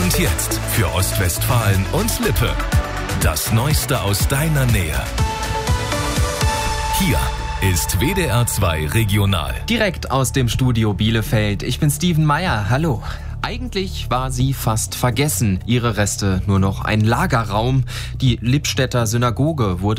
Und jetzt für Ostwestfalen und Lippe. Das Neueste aus deiner Nähe. Hier ist WDR 2 Regional. Direkt aus dem Studio Bielefeld. Ich bin Steven Meyer. Hallo. Eigentlich war sie fast vergessen, ihre Reste nur noch ein Lagerraum. Die Lippstädter Synagoge wurde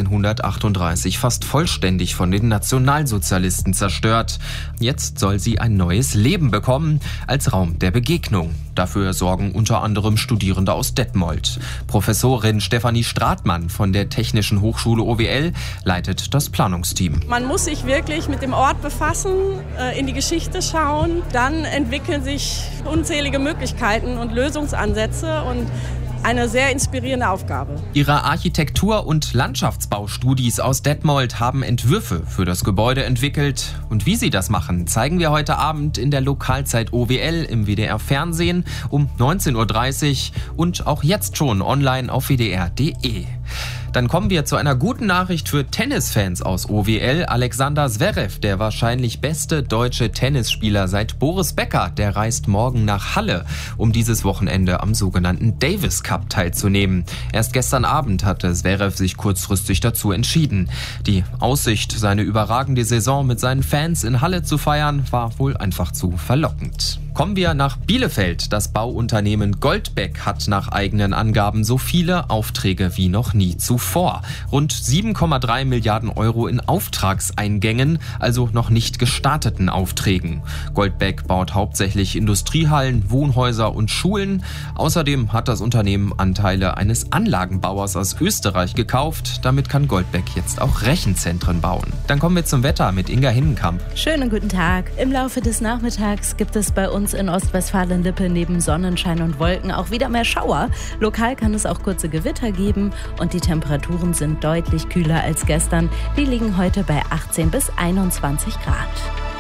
1938 fast vollständig von den Nationalsozialisten zerstört. Jetzt soll sie ein neues Leben bekommen, als Raum der Begegnung. Dafür sorgen unter anderem Studierende aus Detmold. Professorin Stefanie Stratmann von der Technischen Hochschule OWL leitet das Planungsteam. Man muss sich wirklich mit dem Ort befassen, in die Geschichte schauen. Dann entwickeln sich unzählige Möglichkeiten und Lösungsansätze und eine sehr inspirierende Aufgabe. Ihre Architektur- und Landschaftsbaustudis aus Detmold haben Entwürfe für das Gebäude entwickelt. Und wie sie das machen, zeigen wir heute Abend in der Lokalzeit OWL im WDR-Fernsehen um 19.30 Uhr und auch jetzt schon online auf wdr.de. Dann kommen wir zu einer guten Nachricht für Tennisfans aus OWL. Alexander Zverev, der wahrscheinlich beste deutsche Tennisspieler seit Boris Becker, der reist morgen nach Halle, um dieses Wochenende am sogenannten Davis Cup teilzunehmen. Erst gestern Abend hatte Zverev sich kurzfristig dazu entschieden. Die Aussicht, seine überragende Saison mit seinen Fans in Halle zu feiern, war wohl einfach zu verlockend. Kommen wir nach Bielefeld. Das Bauunternehmen Goldbeck hat nach eigenen Angaben so viele Aufträge wie noch nie zuvor. Rund 7,3 Milliarden Euro in Auftragseingängen, also noch nicht gestarteten Aufträgen. Goldbeck baut hauptsächlich Industriehallen, Wohnhäuser und Schulen. Außerdem hat das Unternehmen Anteile eines Anlagenbauers aus Österreich gekauft. Damit kann Goldbeck jetzt auch Rechenzentren bauen. Dann kommen wir zum Wetter mit Inga Hinnenkamp. Schönen guten Tag. Im Laufe des Nachmittags gibt es bei uns in Ostwestfalen-Lippe neben Sonnenschein und Wolken auch wieder mehr Schauer. Lokal kann es auch kurze Gewitter geben und die Temperaturen sind deutlich kühler als gestern. Die liegen heute bei 18 bis 21 Grad.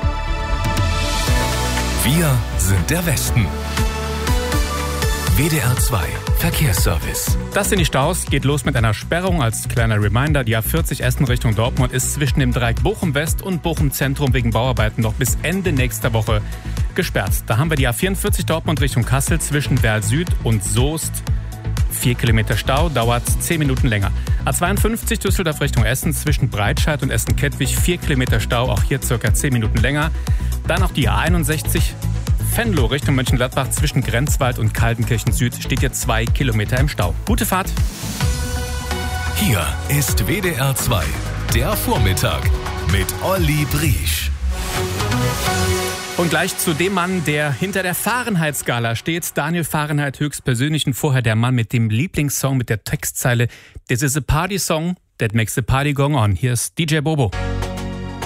Wir sind der Westen. WDR 2 Verkehrsservice. Das sind die Staus. Geht los mit einer Sperrung. Als kleiner Reminder, die A40 Essen Richtung Dortmund ist zwischen dem Dreieck Bochum West und Bochum Zentrum wegen Bauarbeiten noch bis Ende nächster Woche gesperrt. Da haben wir die A44 Dortmund Richtung Kassel zwischen Werl Süd und Soest. 4 Kilometer Stau, dauert 10 Minuten länger. A52 Düsseldorf Richtung Essen zwischen Breitscheid und Essen-Kettwig. 4 Kilometer Stau, auch hier circa 10 Minuten länger. Dann auch die A61 Venlo Richtung Mönchengladbach zwischen Grenzwald und Kaltenkirchen Süd steht hier 2 Kilometer im Stau. Gute Fahrt. Hier ist WDR 2, der Vormittag mit Olli Briesch. Und gleich zu dem Mann, der hinter der Fahrenheit-Skala steht. Daniel Fahrenheit höchstpersönlich und vorher der Mann mit dem Lieblingssong mit der Textzeile This is a party song that makes the party go on. Hier ist DJ Bobo.